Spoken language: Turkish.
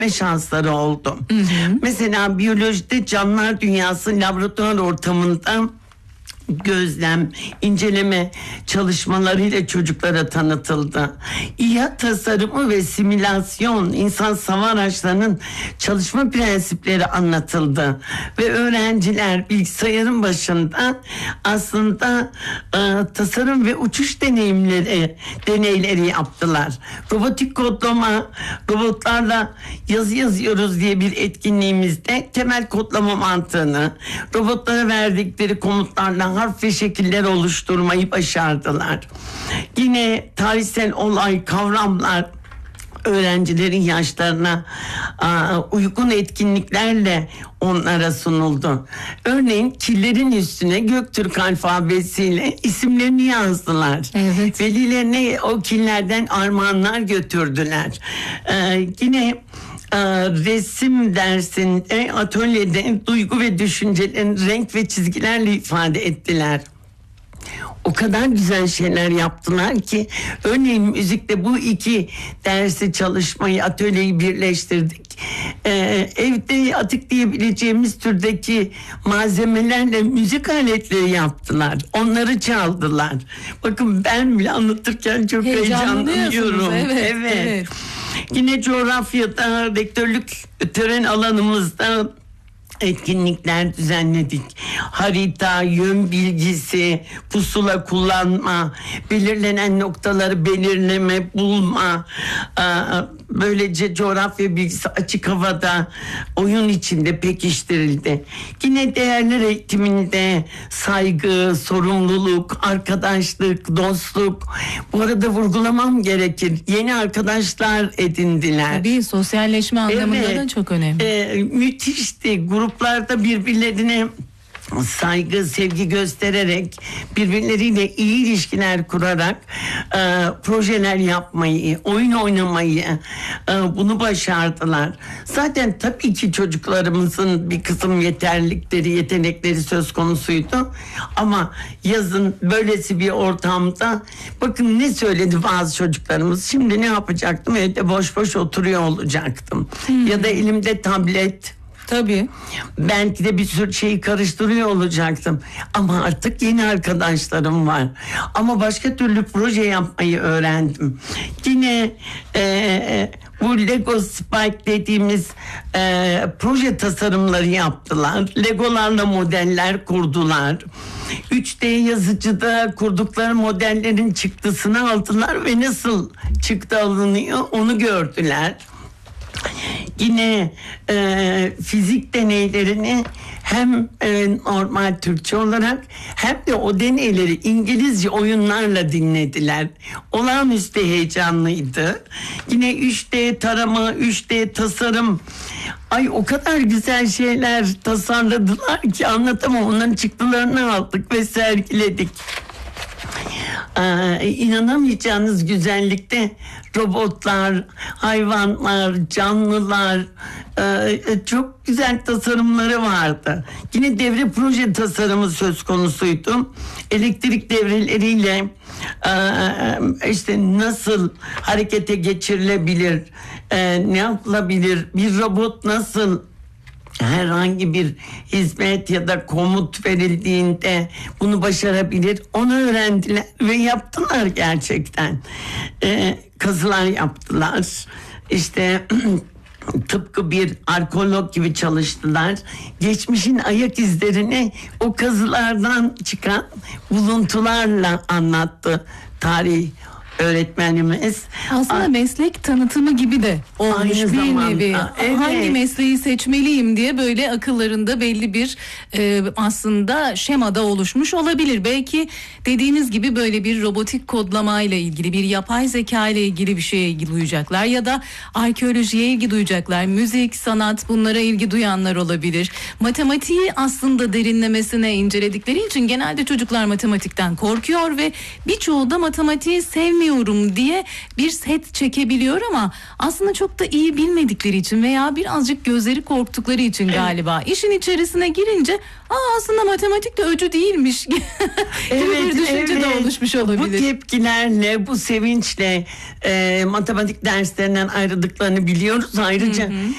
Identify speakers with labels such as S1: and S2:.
S1: öğretme şansları oldu. Mesela biyolojide canlılar dünyası laboratuvar ortamında gözlem, inceleme çalışmalarıyla çocuklara tanıtıldı. İHA tasarımı ve simülasyon, insan hava araçlarının çalışma prensipleri anlatıldı. Ve öğrenciler bilgisayarın başında aslında tasarım ve uçuş deneyleri yaptılar. Robotik kodlama, robotlarla yazı yazıyoruz diye bir etkinliğimizde temel kodlama mantığını, robotlara verdikleri komutlarla harf ve şekiller oluşturmayı başardılar. Yine tarihsel olay, kavramlar öğrencilerin yaşlarına uygun etkinliklerle onlara sunuldu. Örneğin killerin üstüne Göktürk alfabesiyle isimlerini yazdılar.
S2: Evet.
S1: Velilerine o killerden armağanlar götürdüler. Yine resim dersinde, atölyede duygu ve düşüncelerini renk ve çizgilerle ifade ettiler. O kadar güzel şeyler yaptılar ki, örneğin müzikte bu iki dersi çalışmayı, atölyeyi birleştirdik. Evde atık diyebileceğimiz türdeki malzemelerle müzik aletleri yaptılar. Onları çaldılar. Bakın ben bile anlatırken çok heyecanlanıyorum. Evet. Yine coğrafyada rektörlük tören alanımızda etkinlikler düzenledik. Harita, yön bilgisi, pusula kullanma, belirlenen noktaları belirleme, bulma. Böylece coğrafya bilgisi açık havada, oyun içinde pekiştirildi. Yine değerler eğitiminde saygı, sorumluluk, arkadaşlık, dostluk. Bu arada vurgulamam gerekir. Yeni arkadaşlar edindiler.
S2: Tabii sosyalleşme anlamında da çok önemli.
S1: Müthişti. Gruplarda birbirlerine saygı, sevgi göstererek, birbirleriyle iyi ilişkiler kurarak projeler yapmayı, oyun oynamayı bunu başardılar. Zaten tabii ki çocuklarımızın bir kısım yetenekleri söz konusuydu. Ama yazın böylesi bir ortamda bakın ne söyledi bazı çocuklarımız. Şimdi ne yapacaktım? Evde boş boş oturuyor olacaktım. Ya da elimde tablet.
S2: Tabii.
S1: Belki de bir sürü şeyi karıştırıyor olacaktım. Ama artık yeni arkadaşlarım var. Ama başka türlü proje yapmayı öğrendim. Yine bu Lego Spike dediğimiz proje tasarımları yaptılar. Legolarla modeller kurdular. 3D yazıcıda kurdukları modellerin çıktısını aldılar ve nasıl çıktı alınıyor onu gördüler. Yine fizik deneylerini hem normal Türkçe olarak hem de o deneyleri İngilizce oyunlarla dinlediler. Olağanüstü heyecanlıydı. Yine 3D tarama, 3D tasarım. Ay o kadar güzel şeyler tasarladılar ki anlatamam. Onların çıktılarını aldık ve sergiledik. İnanamayacağınız güzellikte robotlar, hayvanlar, canlılar, çok güzel tasarımları vardı. Yine devre proje tasarımı söz konusuydu. Elektrik devreleriyle işte nasıl harekete geçirilebilir, ne yapılabilir, bir robot nasıl herhangi bir hizmet ya da komut verildiğinde bunu başarabilir, onu öğrendiler ve yaptılar gerçekten. Kazılar yaptılar. İşte tıpkı bir arkeolog gibi çalıştılar. Geçmişin ayak izlerini o kazılardan çıkan buluntularla anlattı tarih öğretmenimiz.
S2: Aslında meslek tanıtımı gibi de olmuş
S1: Aynı
S2: bir
S1: zamanda,
S2: nevi.
S1: evet.
S2: Hangi mesleği seçmeliyim diye böyle akıllarında belli bir aslında şemada oluşmuş olabilir. Belki dediğiniz gibi böyle bir robotik kodlamayla ilgili, bir yapay zeka ile ilgili bir şeye ilgi duyacaklar ya da arkeolojiye ilgi duyacaklar. Müzik, sanat, bunlara ilgi duyanlar olabilir. Matematiği aslında derinlemesine inceledikleri için genelde çocuklar matematikten korkuyor ve birçoğu da matematiği sevmiyor diye bir set çekebiliyor ama aslında çok da iyi bilmedikleri için veya birazcık gözleri korktukları için galiba işin içerisine girince aslında matematik de öcü değilmiş gibi bir düşünce de oluşmuş olabilir.
S1: Bu tepkilerle, bu sevinçle matematik derslerinden ayrıldıklarını biliyoruz. Ayrıca